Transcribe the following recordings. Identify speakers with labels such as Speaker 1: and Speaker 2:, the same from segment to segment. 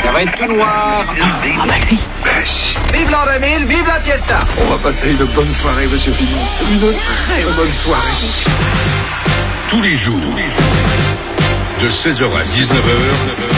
Speaker 1: Ça va être tout noir. Vive l'an 2000, vive la fiesta.
Speaker 2: On va passer une bonne soirée, monsieur Pignon. Une très bonne soirée.
Speaker 3: Tous les jours, de 16h à 19h,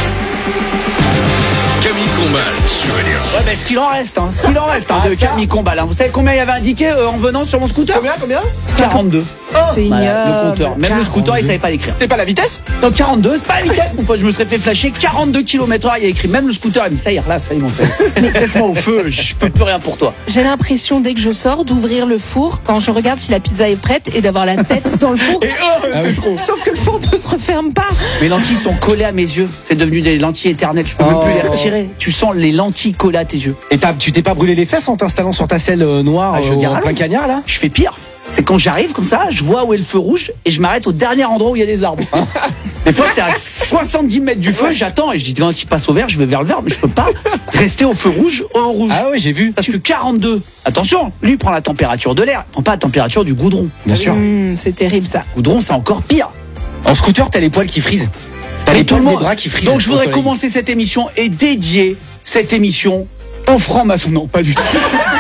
Speaker 3: Camille Combal sur Énergie.
Speaker 4: Ouais, ben ce qu'il en reste de Camille Combal. Vous savez combien il y avait indiqué en venant sur mon scooter? Combien 42.
Speaker 5: Seigneur.
Speaker 4: Le compteur. Même 42. Le scooter, il savait pas l'écrire.
Speaker 6: C'était pas la vitesse?
Speaker 4: Donc 42, c'est pas la vitesse, mon pote. Je me serais fait flasher 42 km/h. Il y a écrit même le scooter. Il me dit ça y est, là, ça y est, mon frère. Laisse-moi au feu, je peux plus rien pour toi.
Speaker 5: J'ai l'impression, dès que je sors, d'ouvrir le four quand je regarde si la pizza est prête et d'avoir la tête dans le four.
Speaker 4: C'est trop.
Speaker 5: Sauf que le four ne se referme pas.
Speaker 4: Mes lentilles sont collées à mes yeux. C'est devenu des lentilles éternelles. Je peux même plus les retirer. Tu sens les lentilles collées à tes yeux.
Speaker 6: Et tu t'es pas brûlé les fesses en t'installant sur ta selle noire en plein cagnard là?
Speaker 4: Je fais pire. C'est quand j'arrive comme ça, je vois où est le feu rouge et je m'arrête au dernier endroit où il y a des arbres. Des fois, c'est à 70 mètres du feu, j'attends et je dis quand il passe au vert, je vais vers le vert, mais je peux pas rester au feu rouge en rouge.
Speaker 6: Ah oui, j'ai vu.
Speaker 4: Parce que 42, attention, lui il prend la température de l'air, il prend pas la température du goudron.
Speaker 6: Bien sûr.
Speaker 5: C'est terrible ça.
Speaker 4: Goudron, c'est encore pire.
Speaker 6: En scooter, t'as les poils qui frisent. T'as
Speaker 4: Et
Speaker 6: les
Speaker 4: tout le
Speaker 6: poils des
Speaker 4: monde.
Speaker 6: bras qui frisent.
Speaker 4: Donc je
Speaker 6: au
Speaker 4: voudrais
Speaker 6: soleil.
Speaker 4: commencer cette émission et dédier cette émission aux francs-maçons. Non, pas du tout.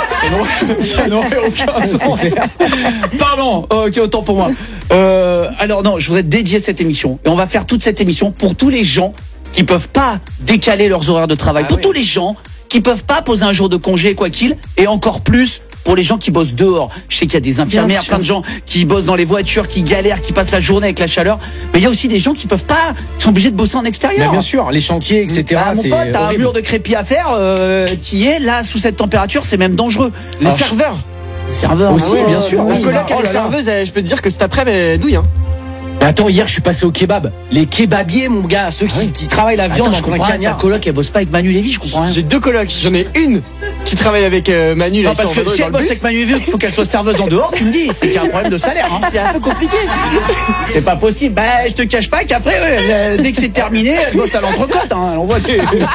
Speaker 4: Ça n'aurait aucun sens. Pardon, ok, autant pour moi. Alors non, je voudrais dédier cette émission. Et on va faire toute cette émission pour tous les gens qui peuvent pas décaler leurs horaires de travail. Pour tous les gens qui peuvent pas poser un jour de congé, quoi qu'il. Et encore plus pour les gens qui bossent dehors. Je sais qu'il y a des infirmières, plein de gens qui bossent dans les voitures, qui galèrent, qui passent la journée avec la chaleur. Mais il y a aussi des gens qui peuvent pas, qui sont obligés de bosser en extérieur.
Speaker 6: Mais bien sûr, les chantiers, etc.
Speaker 4: Ah, mon
Speaker 6: c'est
Speaker 4: pote, t'as un
Speaker 6: horrible.
Speaker 4: mur de crépi à faire qui est là sous cette température, c'est même dangereux.
Speaker 6: Les serveurs
Speaker 4: Serveurs
Speaker 6: aussi, bien sûr.
Speaker 4: oui.
Speaker 6: Ma coloc, elle est serveuse,
Speaker 7: je peux te dire que cet après, mais douille. Hein.
Speaker 6: Mais attends, hier, je suis passé au kebab. Les kebabiers, mon gars, ceux qui travaillent la viande
Speaker 4: Attends, je
Speaker 6: en plein
Speaker 4: comprends, ta
Speaker 6: cagnard.
Speaker 4: coloc, elle bosse pas avec Manu Lévy, je comprends rien.
Speaker 7: J'ai deux colocs. J'en ai une qui travaille avec Manu.
Speaker 4: Non,
Speaker 7: Là,
Speaker 4: parce que si elle bosse avec Manu Lévy, il faut qu'elle soit serveuse en dehors, tu me dis, c'est qu'il y a un problème de salaire. Hein.
Speaker 7: C'est un peu compliqué.
Speaker 4: C'est pas possible. Bah, je te cache pas qu'après, dès que c'est terminé, elle bosse à l'entrecôte. Hein. On voit que...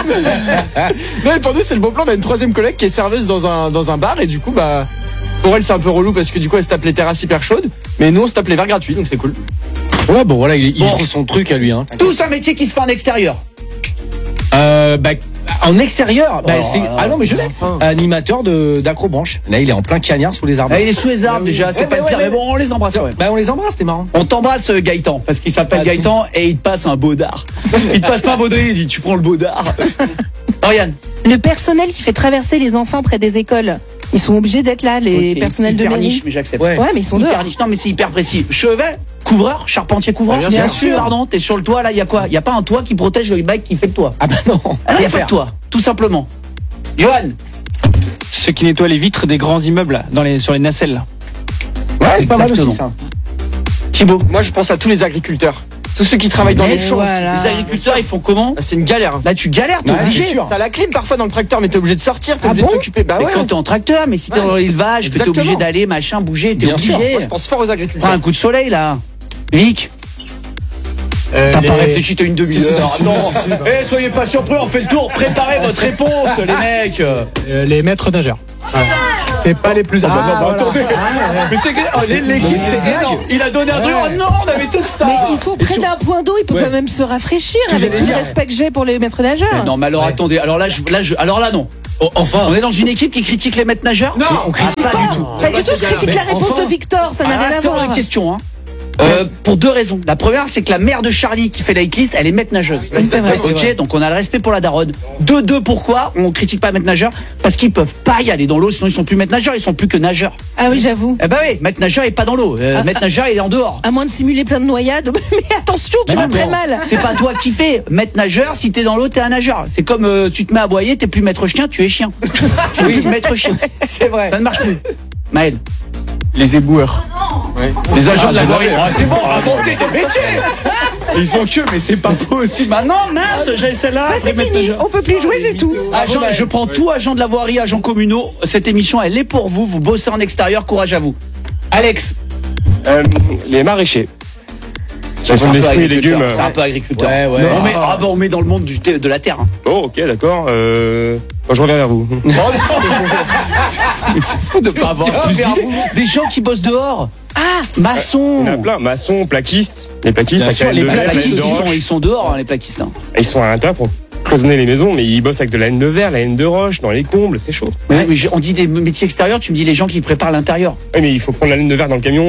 Speaker 7: Non, mais pour nous, c'est le bon plan. On a une troisième coloc qui est serveuse dans un bar et du coup, bah, pour elle, c'est un peu relou parce que du coup, elle se tape les terrasses hyper chaudes. Mais nous, on se tape les verres gratuits, donc c'est cool.
Speaker 6: Ouais, bon, voilà, il fait son truc à lui. Hein.
Speaker 4: Tout un métier qui se fait en extérieur.
Speaker 6: En extérieur, c'est. Ah non, mais je l'ai.
Speaker 7: Enfin.
Speaker 6: Animateur d'acrobranche. Là, il est en plein cagnard sous les arbres.
Speaker 4: Ah, il est sous les arbres déjà, c'est pas le pire, mais bon, on les embrasse quand même.
Speaker 6: Bah, on les embrasse, c'était marrant.
Speaker 4: On t'embrasse Gaëtan, parce qu'il s'appelle Gaëtan et il te passe un baudard. Il te passe pas un baudard, il dit tu prends le baudard. Oriane.
Speaker 5: Le personnel qui fait traverser les enfants près des écoles, ils sont obligés d'être là, les
Speaker 4: Ok,
Speaker 5: personnels de
Speaker 4: hyper
Speaker 5: mairie.
Speaker 4: niche, mais j'accepte.
Speaker 6: Ouais.
Speaker 5: Ouais, mais ils sont
Speaker 4: Hyper
Speaker 5: dehors.
Speaker 4: niche. Non, mais c'est hyper précis. Chevet, couvreur, charpentier couvreur.
Speaker 7: Ah, bien sûr.
Speaker 4: Pardon, t'es sur le toit là, il y a quoi? Il y a pas un toit qui protège le mec qui fait le toit.
Speaker 6: Ah bah non.
Speaker 4: Ah, il y a pas de toit, tout simplement. Johan.
Speaker 8: Ceux qui nettoient les vitres des grands immeubles là, sur les nacelles. Là.
Speaker 6: Ouais, c'est pas mal aussi,
Speaker 4: Exactement.
Speaker 6: ça.
Speaker 4: Thibaut.
Speaker 7: Moi, je pense à tous les agriculteurs. Tous ceux qui travaillent dans
Speaker 4: Mais
Speaker 7: les champs.
Speaker 5: voilà.
Speaker 4: Les agriculteurs, ils font comment?
Speaker 7: Ah, c'est une galère.
Speaker 4: Là, tu galères, t'es
Speaker 6: Ouais,
Speaker 4: obligé.
Speaker 6: c'est sûr.
Speaker 7: T'as la clim parfois dans le tracteur, mais t'es obligé de sortir, t'es
Speaker 5: Ah
Speaker 7: obligé
Speaker 5: bon
Speaker 7: de t'occuper. Bah
Speaker 4: Mais
Speaker 7: ouais.
Speaker 4: quand t'es en tracteur, mais si t'es dans l'élevage, que t'es
Speaker 7: Exactement.
Speaker 4: obligé d'aller, machin, bouger, t'es
Speaker 6: Bien sûr.
Speaker 4: obligé.
Speaker 7: Moi, je pense fort aux
Speaker 4: Prends
Speaker 7: agriculteurs.
Speaker 4: un coup de soleil là. Vic. T'as pas réfléchi, t'as une demi-heure. Non, soyez pas surpris, on fait le tour. Préparez votre réponse, les mecs.
Speaker 8: Les maîtres nageurs.
Speaker 6: C'est pas les plus
Speaker 4: Attendez. Mais c'est que l'équipe, c'est énorme. Il a donné un truc. Oh non, on avait tous ça.
Speaker 5: Mais ils sont près d'un point d'eau, il peut quand même se rafraîchir avec tout le respect que j'ai pour les maîtres nageurs.
Speaker 4: Non, mais alors attendez. Alors là, alors là, non.
Speaker 6: Enfin.
Speaker 4: On est dans une équipe qui critique les maîtres nageurs.
Speaker 7: Non,
Speaker 6: on critique
Speaker 4: pas du tout.
Speaker 5: Pas du tout, je critique la réponse de Victor, ça n'a
Speaker 4: Ah,
Speaker 5: rien à
Speaker 4: c'est
Speaker 5: voir.
Speaker 4: une question, hein. Pour deux raisons. La première, c'est que la mère de Charlie qui fait la hitlist, elle est maître nageuse.
Speaker 5: c'est vrai, c'est
Speaker 4: Ok,
Speaker 5: vrai.
Speaker 4: donc on a le respect pour la daronne. Deux, pourquoi on critique pas maître nageur? Parce qu'ils peuvent pas y aller dans l'eau, sinon ils sont plus maître nageurs, ils sont plus que nageurs.
Speaker 5: Ah oui, j'avoue.
Speaker 4: Eh ben oui, maître nageur est pas dans l'eau. Maître nageur, il est en dehors.
Speaker 5: À moins de simuler plein de noyades. Mais attention, tu vas
Speaker 4: Mais
Speaker 5: très
Speaker 4: non,
Speaker 5: mal.
Speaker 4: C'est pas toi qui fais. Maître nageur, si t'es dans l'eau, t'es un nageur. C'est comme tu te mets à aboyer, t'es plus maître chien, tu es chien. Oui, maître chien.
Speaker 7: c'est vrai.
Speaker 4: Ça ne marche plus. Maël.
Speaker 8: Les éboueurs.
Speaker 4: Les agents de la voirie. Ah, c'est bon, inventez des métiers. Ils font que, mais c'est pas possible. Maintenant, mince, j'ai celle-là.
Speaker 5: Bah, c'est fini, on peut plus jouer, j'ai tout.
Speaker 4: Agent, je prends tout agent de la voirie, agents communaux. Cette émission, elle est pour vous. Vous bossez en extérieur, courage à vous. Alex.
Speaker 8: Les maraîchers.
Speaker 4: C'est
Speaker 8: font des fruits et
Speaker 4: agriculteur,
Speaker 8: légumes.
Speaker 4: C'est un peu agriculteur.
Speaker 6: Ouais, ouais.
Speaker 4: On met, on met dans le monde de la terre. Hein.
Speaker 8: Oh, ok, d'accord. Je reviens vers vous.
Speaker 4: C'est fou de pas avoir plus d'idées. Des gens qui bossent dehors. Ah, maçons.
Speaker 8: Il y en a plein. Maçons, plaquistes. Les plaquistes,
Speaker 6: Bien
Speaker 8: ça
Speaker 6: sûr,
Speaker 8: crée
Speaker 6: les
Speaker 8: de
Speaker 4: Les
Speaker 8: la
Speaker 4: plaquistes,
Speaker 8: de roche.
Speaker 4: ils sont dehors, hein, les plaquistes. Hein.
Speaker 8: Ils sont à un tas,
Speaker 9: cloisonner les maisons, mais ils bossent avec de la laine de verre, la laine de roche, dans les combles, c'est chaud.
Speaker 4: Mais on dit des métiers extérieurs, tu me dis les gens qui préparent l'intérieur.
Speaker 9: Oui, mais il faut prendre la laine de verre dans le camion.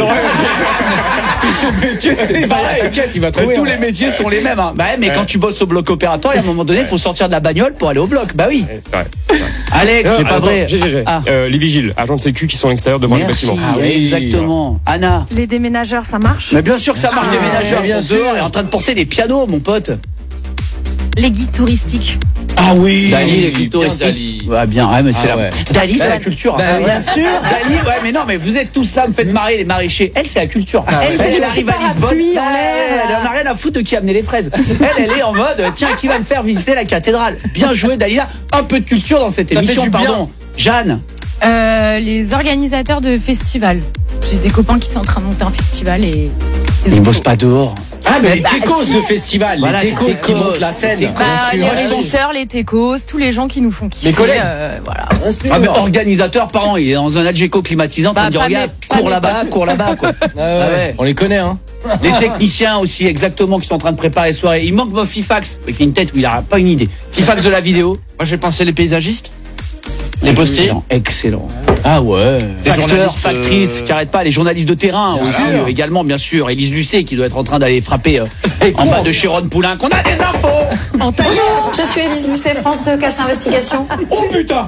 Speaker 4: C'est pareil.
Speaker 7: T'inquiète, il va trouver.
Speaker 4: Tous les métiers sont les mêmes. Hein. Bah ouais, mais quand tu bosses au bloc opératoire, à un moment donné, il faut sortir de la bagnole pour aller au bloc. Bah oui.
Speaker 9: C'est vrai.
Speaker 4: Alex, c'est pas vrai.
Speaker 9: Les vigiles, agents de sécu qui sont à l'extérieur devant les
Speaker 4: Merci.
Speaker 9: bâtiments.
Speaker 4: Ah oui, exactement. Anna.
Speaker 10: Les déménageurs, ça marche?
Speaker 4: Mais bien sûr que ça marche, des ménageurs.
Speaker 7: bien sûr.
Speaker 4: Dehors, est en train de porter des pianos, mon pote.
Speaker 10: Les guides touristiques.
Speaker 4: Ah oui.
Speaker 1: Dali,
Speaker 4: les guides touristiques.
Speaker 1: Dali.
Speaker 4: Ouais, bien. Ouais, mais c'est
Speaker 7: Ah
Speaker 4: la.
Speaker 7: ouais.
Speaker 4: Dali, c'est la culture.
Speaker 5: Bah, bien sûr.
Speaker 4: Dali, ouais, mais non, mais vous êtes tous là, vous faites marrer les maraîchers. Elle, c'est la culture.
Speaker 5: Elle, c'est
Speaker 4: elle
Speaker 5: le
Speaker 4: arrive
Speaker 5: petit
Speaker 4: à Lisbonne.
Speaker 5: parapluie en l'air,
Speaker 4: Elle en a rien à foutre de qui a amené les fraises. Elle est en mode, tiens, qui va me faire visiter la cathédrale? Bien joué, Dalila. Un peu de culture dans cette
Speaker 7: Ça fait
Speaker 4: émission,
Speaker 7: du bien.
Speaker 4: pardon. Jeanne.
Speaker 10: Les organisateurs de festivals. J'ai des copains qui sont en train de monter un festival et
Speaker 4: Ils bossent pas dehors.
Speaker 6: Ah, mais les
Speaker 10: Bah,
Speaker 6: techos
Speaker 10: si.
Speaker 6: de festival,
Speaker 4: Voilà,
Speaker 6: les techos
Speaker 4: les
Speaker 6: qui
Speaker 4: techos.
Speaker 6: montent la scène.
Speaker 10: les
Speaker 4: Moi, je pense-
Speaker 10: régisseurs, les techos, tous les gens qui nous font kiffer.
Speaker 7: Les collègues.
Speaker 10: Voilà.
Speaker 4: Ah, mais organisateur, pardon, il est dans un Adgeco climatisant, en train de dire,
Speaker 10: pas
Speaker 4: regarde,
Speaker 10: mes- pas
Speaker 4: cours
Speaker 10: mes
Speaker 4: là-bas, cours là-bas, quoi.
Speaker 7: Ah ouais. On les connaît, hein.
Speaker 4: Les techniciens aussi, exactement, qui sont en train de préparer les soirées. Il manque mon Fifax. Il fait une tête où il a pas une idée. Fifax de la vidéo.
Speaker 7: Moi, j'ai pensé les paysagistes. Les postiers.
Speaker 4: Excellent.
Speaker 7: Ah ouais.
Speaker 4: Les
Speaker 1: journalistes,
Speaker 4: journalistes, factrices, qui arrêtent pas, les journalistes de terrain aussi, également, bien sûr. Élise Lucet, qui doit être en train d'aller frapper en bas de chez Ron Poulain. Qu'on a des infos.
Speaker 5: En taille.
Speaker 11: Je suis Élise Lucet, France 2, Cache Investigation.
Speaker 4: Oh putain.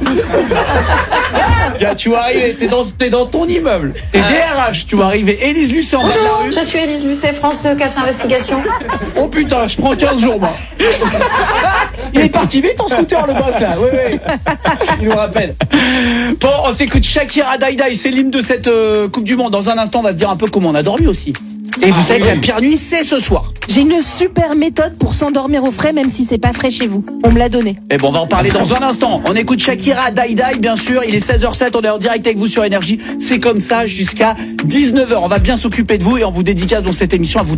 Speaker 4: Gars, tu vas arriver, t'es dans ton immeuble. T'es DRH, tu vas arriver. Élise Lucet en bas de la
Speaker 11: Bonjour,
Speaker 4: rue.
Speaker 11: je suis Élise Lucet, France 2, Cache Investigation.
Speaker 4: Oh putain, je prends 15 jours, moi.
Speaker 7: Il est parti vite en scooter, le boss, là. Oui, oui. Il nous rappelle.
Speaker 4: Bon, on s'écoute Shakira Daïdaï, c'est l'hymne de cette Coupe du Monde. Dans un instant, on va se dire un peu comment on a dormi aussi. Et vous savez que la pire nuit, c'est ce soir.
Speaker 5: J'ai une super méthode pour s'endormir au frais, même si c'est pas frais chez vous. On me l'a donné.
Speaker 4: Et bon, on va en parler dans un instant. On écoute Shakira Daïdaï, bien sûr. Il est 16h07, on est en direct avec vous sur Énergie. C'est comme ça jusqu'à 19h. On va bien s'occuper de vous et on vous dédicace dans cette émission à vous